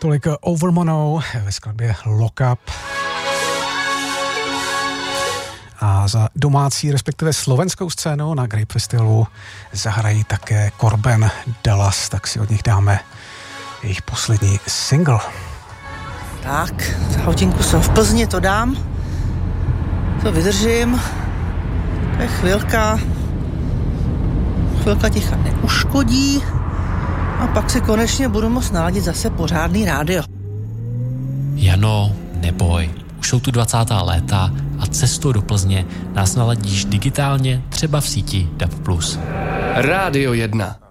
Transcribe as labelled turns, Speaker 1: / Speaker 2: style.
Speaker 1: Tolik Overmono ve skladbě Lock Up. A za domácí, respektive slovenskou scénu na Grape Festivalu zahrají také Corben Dallas, tak si od nich dáme jejich poslední single.
Speaker 2: Tak, za hodinku jsem v Plzni, to dám. To vydržím. To je chvilka. Chvilka ticha neuškodí. A pak si konečně budu moct naladit zase pořádný rádio.
Speaker 3: Jano, neboj. Už jsou tu 20. léta a cestou do Plzně nás naladíš digitálně, třeba v síti DAB+.
Speaker 4: Rádio 1.